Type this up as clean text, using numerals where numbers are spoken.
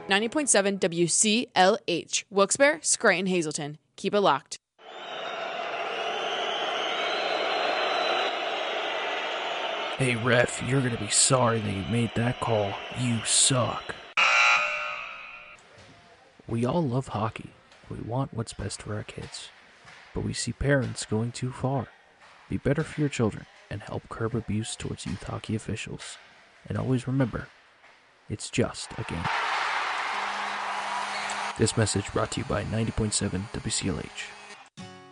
90.7 WCLH. Wilkes-Barre, Scranton, Hazleton. Keep it locked. Hey ref, you're gonna be sorry that you made that call. You suck. We all love hockey. We want what's best for our kids. But we see parents going too far. Be better for your children and help curb abuse towards youth hockey officials. And always remember, it's just a game. This message brought to you by 90.7 WCLH.